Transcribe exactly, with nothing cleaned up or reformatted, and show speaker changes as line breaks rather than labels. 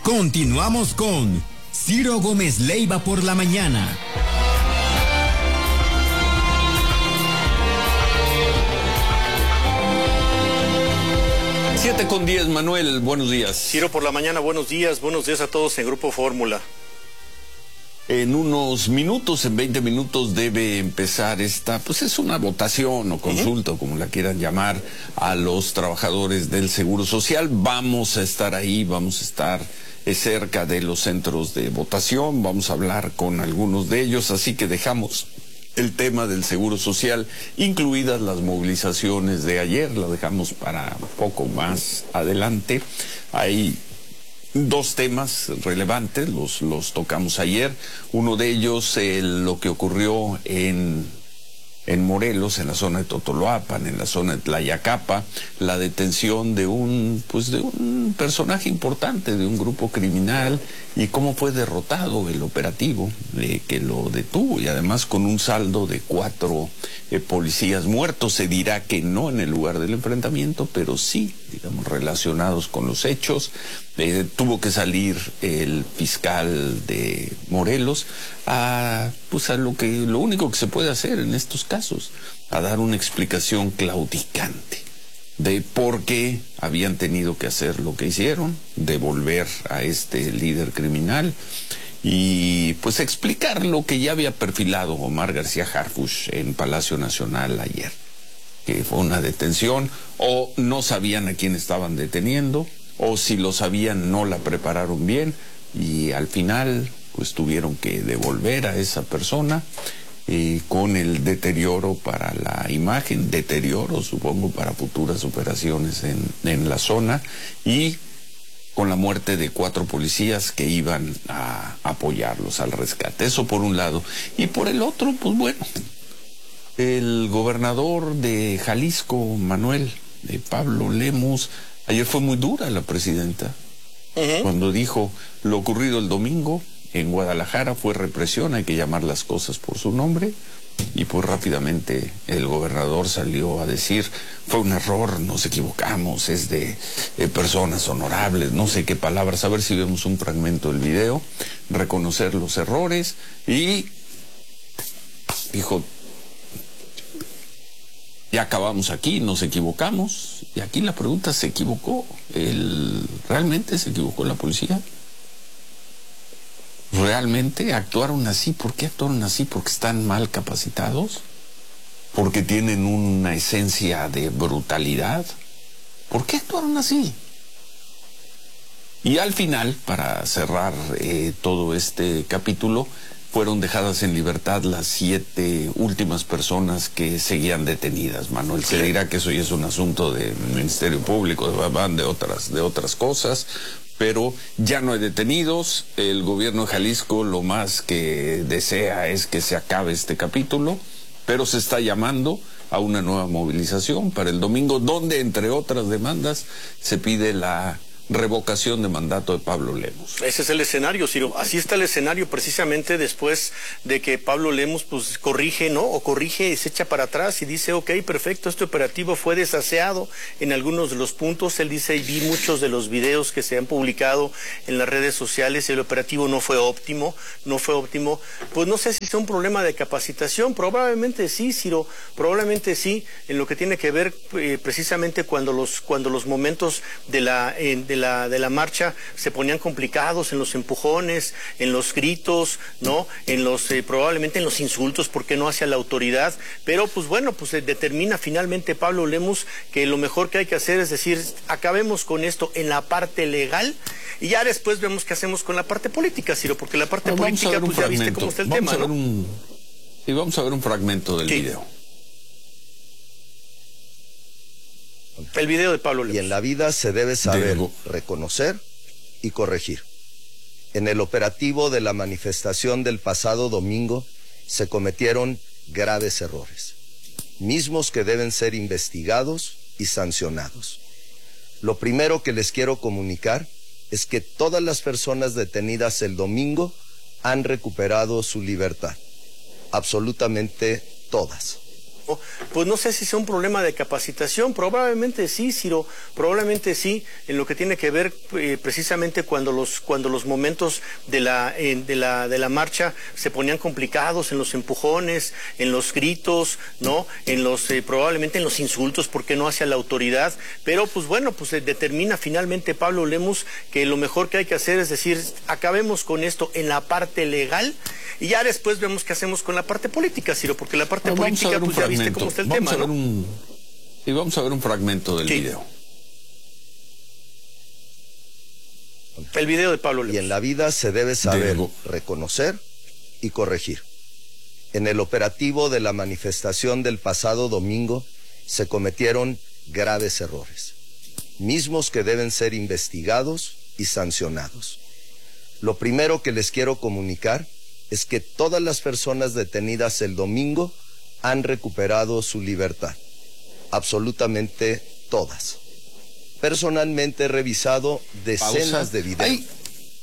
Continuamos con Ciro Gómez Leiva por la mañana.
Siete con diez, Manuel, buenos días.
Ciro por la mañana, buenos días, buenos días a todos en Grupo Fórmula.
En unos minutos, en veinte minutos debe empezar esta, pues es una votación o consulta, uh-huh. como la quieran llamar, a los trabajadores del Seguro Social. Vamos a estar ahí, vamos a estar eh, cerca de los centros de votación, vamos a hablar con algunos de ellos, así que dejamos el tema del Seguro Social, incluidas las movilizaciones de ayer, la dejamos para poco más adelante. Hay dos temas relevantes, los, los tocamos ayer. Uno de ellos, eh, lo que ocurrió en, en Morelos, en la zona de Totoloapan, en la zona de Tlayacapa, la detención de un, pues de un personaje importante, de un grupo criminal, y cómo fue derrotado el operativo eh, que lo detuvo, y además con un saldo de cuatro eh, policías muertos. Se dirá que no en el lugar del enfrentamiento, pero sí, digamos, relacionados con los hechos. Eh, tuvo que salir el fiscal de Morelos a, pues a lo que, lo único que se puede hacer en estos casos, a dar una explicación claudicante de por qué habían tenido que hacer lo que hicieron, devolver a este líder criminal y pues explicar lo que ya había perfilado Omar García Harfuch en Palacio Nacional ayer, que fue una detención, o no sabían a quién estaban deteniendo, o si lo sabían no la prepararon bien, y al final pues tuvieron que devolver a esa persona eh, con el deterioro para la imagen, deterioro supongo para futuras operaciones en, en la zona, y con la muerte de cuatro policías que iban a apoyarlos al rescate. Eso por un lado. Y por el otro, pues bueno, el gobernador de Jalisco, Manuel, de Pablo Lemus, ayer fue muy dura la presidenta, uh-huh. cuando dijo lo ocurrido el domingo en Guadalajara fue represión, hay que llamar las cosas por su nombre, y pues rápidamente el gobernador salió a decir, fue un error, nos equivocamos, es de, de personas honorables, no sé qué palabras, a ver si vemos un fragmento del video, reconocer los errores, y dijo, ya acabamos aquí, nos equivocamos. Y aquí la pregunta, ¿se equivocó? El, ¿Realmente se equivocó la policía? ¿Realmente actuaron así? ¿Por qué actuaron así? ¿Porque están mal capacitados? ¿Porque tienen una esencia de brutalidad? ¿Por qué actuaron así? Y al final, para cerrar eh, todo este capítulo, fueron dejadas en libertad las siete últimas personas que seguían detenidas. Manuel, se dirá que eso ya es un asunto del Ministerio Público, de, de otras, de otras cosas, pero ya no hay detenidos. El gobierno de Jalisco lo más que desea es que se acabe este capítulo, pero se está llamando a una nueva movilización para el domingo, donde, entre otras demandas, se pide la revocación de mandato de Pablo Lemus.
Ese es el escenario, Ciro. Así está el escenario precisamente después de que Pablo Lemus pues corrige, ¿no? O corrige y se echa para atrás y dice, ok, perfecto, este operativo fue desaseado en algunos de los puntos. Él dice, vi muchos de los videos que se han publicado en las redes sociales, el operativo no fue óptimo, no fue óptimo. Pues no sé si es un problema de capacitación, probablemente sí, Ciro, probablemente sí, en lo que tiene que ver eh, precisamente cuando los, cuando los momentos de la, eh, de De la, de la marcha se ponían complicados, en los empujones, en los gritos, ¿no? En los, eh, probablemente en los insultos, ¿por qué no hacia la autoridad? Pero pues bueno, pues se determina finalmente Pablo Lemus que lo mejor que hay que hacer es decir, acabemos con esto en la parte legal y ya después vemos qué hacemos con la parte política, Ciro, porque la parte
bueno,
política, pues ya viste cómo está el
vamos
tema,
a ver
¿no?
Un, y vamos a ver un fragmento del
sí.
video.
El video de Pablo Lemus.
Y en la vida se debe saber reconocer y corregir. En el operativo de la manifestación del pasado domingo se cometieron graves errores, mismos que deben ser investigados y sancionados. Lo primero que les quiero comunicar es que todas las personas detenidas el domingo han recuperado su libertad. Absolutamente todas.
pues no sé si sea un problema de capacitación, probablemente sí, Ciro, probablemente sí, en lo que tiene que ver eh, precisamente cuando los cuando los momentos de la, eh, de la de la marcha se ponían complicados, en los empujones, en los gritos, ¿no? En los eh, probablemente en los insultos, ¿por qué no hacia la autoridad? Pero pues bueno, pues eh, determina finalmente Pablo Lemus que lo mejor que hay que hacer es decir, acabemos con esto en la parte legal y ya después vemos qué hacemos con la parte política, Ciro, porque la parte
no,
política, pues ya viste cómo está el
vamos
tema,
a ver
¿no?
Un, y vamos a ver un fragmento del
sí.
video.
El video de Pablo Lemus.
Y en la vida se debe saber Debo. reconocer y corregir. En el operativo de la manifestación del pasado domingo se cometieron graves errores, mismos que deben ser investigados y sancionados. Lo primero que les quiero comunicar es que todas las personas detenidas el domingo han recuperado su libertad. Absolutamente todas. Personalmente he revisado decenas
Pausa.
de videos.
Hay,